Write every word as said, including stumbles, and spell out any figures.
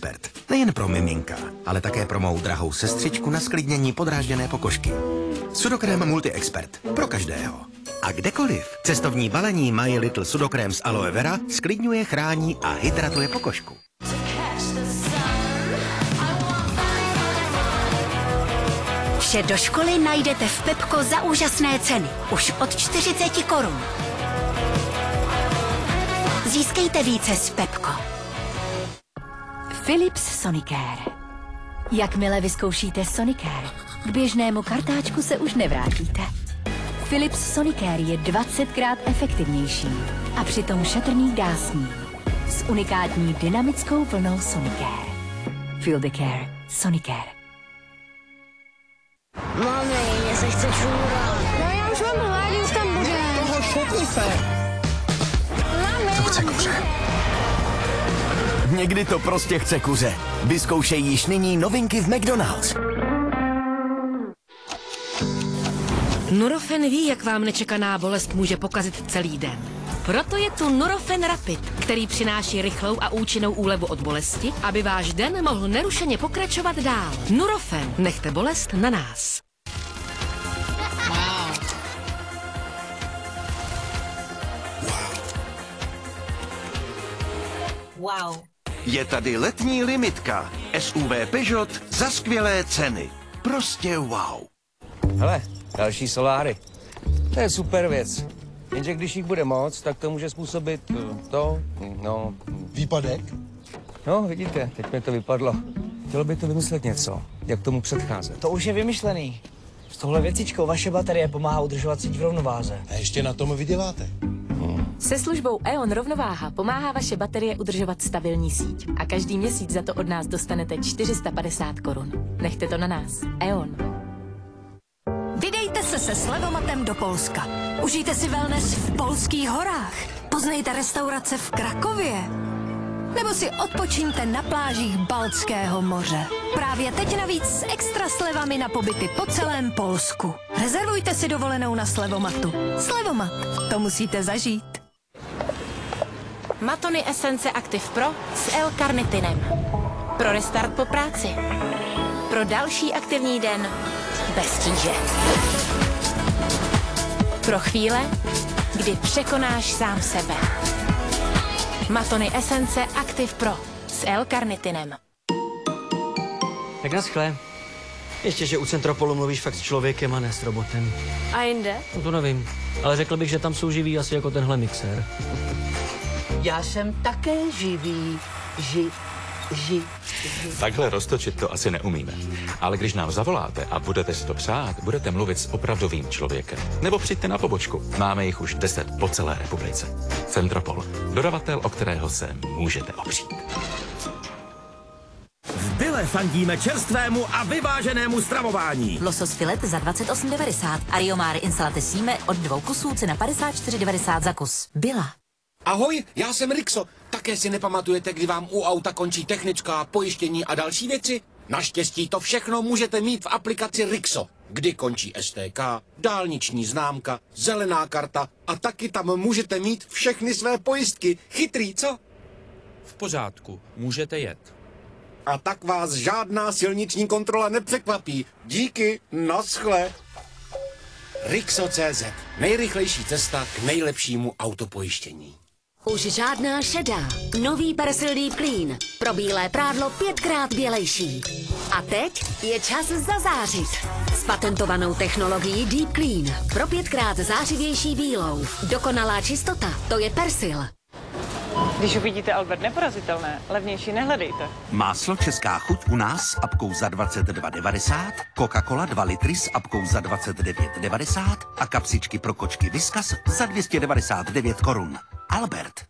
Expert. Nejen pro miminka, ale také pro mou drahou sestřičku na sklidnění podrážděné pokožky. Sudokrém Multi Expert. Pro každého. A kdekoliv. Cestovní balení My Little Sudokrém z aloe vera sklidňuje, chrání a hydratuje pokožku. Vše do školy najdete v Pepko za úžasné ceny. Už od čtyřicet korun. Získejte více s Pepko. Philips Sonicare. Jakmile vyzkoušíte Sonicare, k běžnému kartáčku se už nevrátíte. Philips Sonicare je dvacetkrát efektivnější a přitom šetrný k dásním. S unikátní dynamickou vlnou Sonicare. Feel the care. Sonicare. Mami, mě se chce čůrat. No já už mám hlad, už tam bude. Toho šutni se. Mami. To chce kuře. Někdy to prostě chce kuře. Vyzkoušej již nyní novinky v McDonald's. Nurofen ví, jak vám nečekaná bolest může pokazit celý den. Proto je tu Nurofen Rapid, který přináší rychlou a účinnou úlevu od bolesti, aby váš den mohl nerušeně pokračovat dál. Nurofen, nechte bolest na nás. Wow. Je tady letní limitka. S U V Peugeot za skvělé ceny. Prostě wow. Hele, další soláry. To je super věc. Jenže když jich bude moc, tak to může způsobit to, no... Výpadek? No, vidíte, teď mi to vypadlo. Chtělo by to vymyslet něco, jak tomu předcházet. To už je vymyšlený. S tohle věcičkou vaše baterie pomáhá udržovat síť v rovnováze. A ještě na tom vyděláte. Hmm. Se službou E O N Rovnováha pomáhá vaše baterie udržovat stabilní síť. A každý měsíc za to od nás dostanete čtyři sta padesát korun. Nechte to na nás. E O N. Vydejte se se slevomatem do Polska. Užijte si wellness v polských horách. Poznejte restaurace v Krakově. Nebo si odpočiňte na plážích Baltského moře. Právě teď navíc s extra slevami na pobyty po celém Polsku. Rezervujte si dovolenou na Slevomatu. Slevomat, to musíte zažít. Matony Essence Active Pro s L-karnitinem. Pro restart po práci. Pro další aktivní den bez tíže. Pro chvíle, kdy překonáš sám sebe. Matony Essence Active Pro s L-karnitinem. Tak naschle. Ještě, že u Centropolu mluvíš fakt s člověkem a ne s robotem. A jinde? No to nevím, ale řekl bych, že tam jsou živí asi jako tenhle mixér. Já jsem také živý. Ži, ži, ži. Takhle roztočit to asi neumíme. Ale když nám zavoláte a budete si to přát, budete mluvit s opravdovým člověkem. Nebo přijďte na pobočku. Máme jich už deset po celé republice. Centropol. Dodavatel, o kterého se můžete opřít. V Bile fandíme čerstvému a vyváženému stravování. Losos filet za dvacet osm devadesát. Ariomár insalate síme od dvou kusů, cena padesát čtyři devadesát za kus. Byla. Ahoj, já jsem Rixo. Také si nepamatujete, kdy vám u auta končí technická, pojištění a další věci? Naštěstí to všechno můžete mít v aplikaci Rixo. Kdy končí S T K, dálniční známka, zelená karta a taky tam můžete mít všechny své pojistky. Chytrý, co? V pořádku, můžete jet. A tak vás žádná silniční kontrola nepřekvapí. Díky, naschle. Rixo tečka cé zet. Nejrychlejší cesta k nejlepšímu autopojištění. Už žádná šedá. Nový Persil Deep Clean. Pro bílé prádlo pětkrát bělejší. A teď je čas zazářit. S patentovanou technologií Deep Clean. Pro pětkrát zářivější bílou. Dokonalá čistota, to je Persil. Když uvidíte Albert neporazitelné, levnější nehledejte. Máslo Česká chuť u nás s apkou za dvacet dva devadesát, Coca-Cola dva litry s apkou za dvacet devět devadesát a kapsičky pro kočky Whiskas za dvě stě devadesát devět korun. Albert.